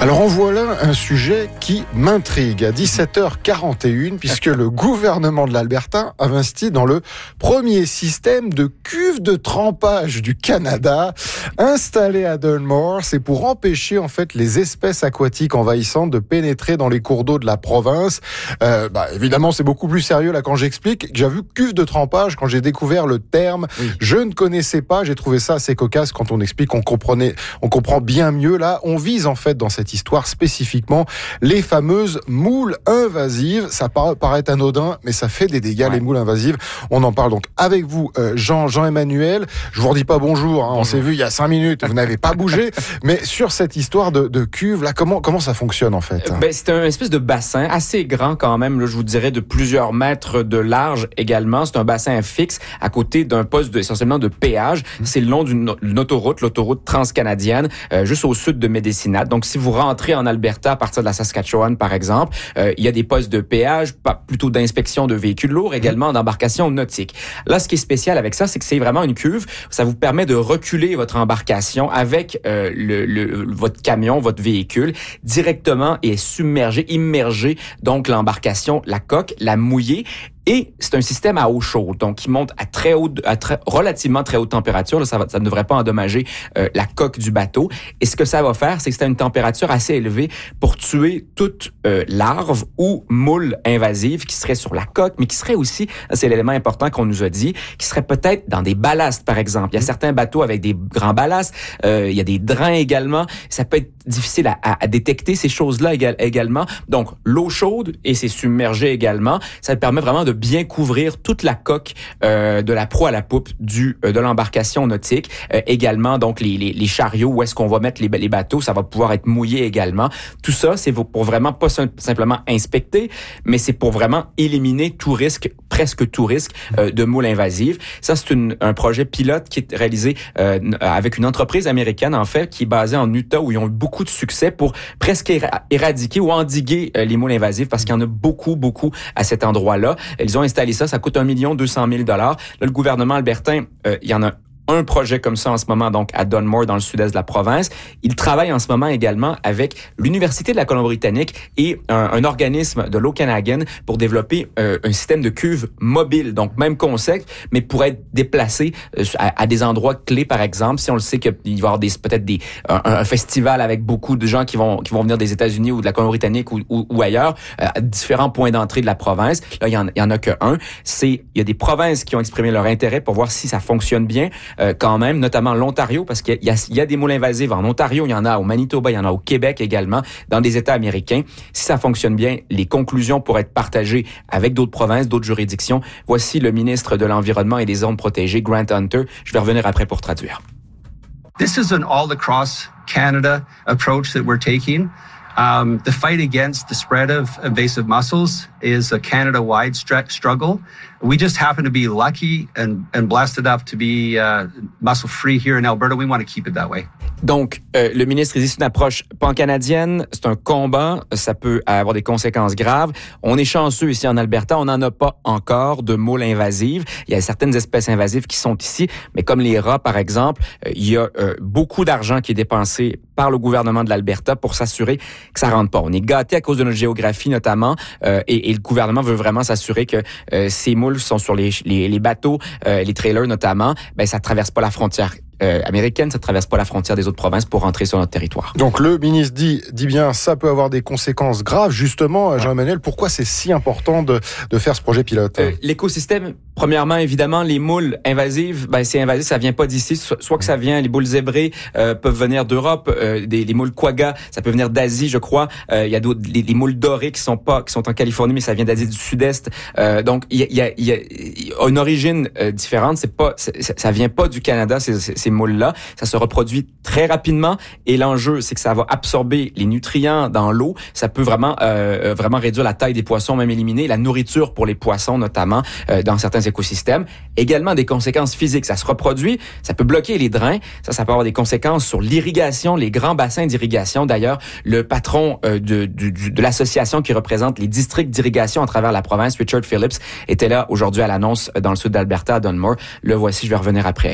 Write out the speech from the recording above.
Alors en voilà un sujet qui m'intrigue à 17h41 puisque le gouvernement de l'Alberta a investi dans le premier système de cuve de trempage du Canada installé à Dunmore. C'est pour empêcher en fait les espèces aquatiques envahissantes de pénétrer dans les cours d'eau de la province. Évidemment c'est beaucoup plus sérieux là quand j'explique. J'ai vu cuve de trempage quand j'ai découvert le terme. Oui. Je ne connaissais pas, j'ai trouvé ça assez cocasse quand on explique, on comprend bien mieux. Là on vise en fait dans cette histoire spécifiquement les fameuses moules invasives. Ça paraît anodin, mais ça fait des dégâts, les moules invasives. On en parle donc avec vous, Jean-Emmanuel. Je vous redis pas bonjour, on s'est vu il y a 5 minutes, vous n'avez pas bougé. Mais sur cette histoire de cuve, là, comment ça fonctionne en fait? C'est un espèce de bassin assez grand quand même, là, je vous dirais de plusieurs mètres de large également. C'est un bassin fixe à côté d'un poste essentiellement de péage. C'est le long d'une l'autoroute transcanadienne, juste au sud de Médécinat. Donc si vous rentrez en Alberta à partir de la Saskatchewan, par exemple, il y a des postes de péage, plutôt d'inspection de véhicules lourds, également d'embarcations nautiques. Là, ce qui est spécial avec ça, c'est que c'est vraiment une cuve. Ça vous permet de reculer votre embarcation avec votre camion, votre véhicule, directement et immerger donc l'embarcation, la coque, la mouiller. Et c'est un système à eau chaude, donc qui monte à relativement très haute température. Là, ça ne devrait pas endommager la coque du bateau. Et ce que ça va faire, c'est que c'est à une température assez élevée pour tuer toute larve ou moule invasive qui serait sur la coque, mais qui serait aussi, c'est l'élément important qu'on nous a dit, qui serait peut-être dans des ballasts, par exemple. Il y a certains bateaux avec des grands ballasts, il y a des drains également. Ça peut être difficile à détecter ces choses-là également. Donc, l'eau chaude et c'est submergé également, ça permet vraiment de bien couvrir toute la coque de la proue à la poupe de l'embarcation nautique. Également, donc, les chariots, où est-ce qu'on va mettre les bateaux, ça va pouvoir être mouillé également. Tout ça, c'est pour vraiment pas simplement inspecter, mais c'est pour vraiment éliminer presque tout risque de moules invasives. Ça, c'est un projet pilote qui est réalisé avec une entreprise américaine, en fait, qui est basée en Utah, où ils ont eu beaucoup de succès pour presque éradiquer ou endiguer les moules invasives, parce qu'il y en a beaucoup à cet endroit-là. Ils ont installé ça coûte $1 200 000. Là, le gouvernement albertain, il y en a un projet comme ça en ce moment, donc à Dunmore, dans le sud-est de la province. Il travaille en ce moment également avec l'Université de la Colombie-Britannique et un organisme de l'Okanagan pour développer un système de cuve mobile. Donc, même concept, mais pour être déplacé à des endroits clés, par exemple. Si on le sait qu'il va y avoir peut-être un festival avec beaucoup de gens qui vont venir des États-Unis ou de la Colombie-Britannique ou ailleurs, à différents points d'entrée de la province. Là, il y en a qu'un. Il y a des provinces qui ont exprimé leur intérêt pour voir si ça fonctionne bien. Quand même, notamment l'Ontario, parce qu'il y a des moules invasives en Ontario, il y en a au Manitoba, il y en a au Québec également, dans des États américains. Si ça fonctionne bien, les conclusions pourraient être partagées avec d'autres provinces, d'autres juridictions. Voici le ministre de l'Environnement et des Zones protégées, Grant Hunter. Je vais revenir après pour traduire. This is an all-across Canada approach that we're taking. The fight against the spread of invasive mussels is a Canada-wide struggle. We just happen to be lucky and blessed enough to be mussel-free here in Alberta. We want to keep it that way. Donc, le ministre dit c'est une approche pan-canadienne, c'est un combat, ça peut avoir des conséquences graves. On est chanceux ici en Alberta, on n'en a pas encore de moules invasives. Il y a certaines espèces invasives qui sont ici, mais comme les rats, par exemple, il y a beaucoup d'argent qui est dépensé par le gouvernement de l'Alberta pour s'assurer que ça rentre pas. On est gâtés à cause de notre géographie notamment, et le gouvernement veut vraiment s'assurer que ces moules sont sur les bateaux, les trailers notamment, ça traverse pas la frontière américaine, ça ne traverse pas la frontière des autres provinces pour rentrer sur notre territoire. Donc le ministre dit bien ça peut avoir des conséquences graves. Justement, Jean-Emmanuel, pourquoi c'est si important de faire ce projet pilote? L'écosystème, premièrement, évidemment, les moules invasives, c'est invasif, ça vient pas d'ici. Soit que ça vient, les moules zébrés peuvent venir d'Europe, les moules quagga, ça peut venir d'Asie, je crois. Il y a d'autres, les moules dorés qui sont en Californie, mais ça vient d'Asie du Sud-Est. Donc il y a une origine différente. Ça vient pas du Canada, ces moules-là. Ça se reproduit très rapidement et l'enjeu, c'est que ça va absorber les nutriments dans l'eau. Ça peut vraiment réduire la taille des poissons, même éliminer la nourriture pour les poissons, notamment dans certains écosystèmes. Également des conséquences physiques. Ça se reproduit, ça peut bloquer les drains. Ça peut avoir des conséquences sur l'irrigation, les grands bassins d'irrigation. D'ailleurs, le patron de l'association qui représente les districts d'irrigation à travers la province, Richard Phillips, était là aujourd'hui à l'annonce dans le sud d'Alberta, à Dunmore. Le voici, je vais revenir après.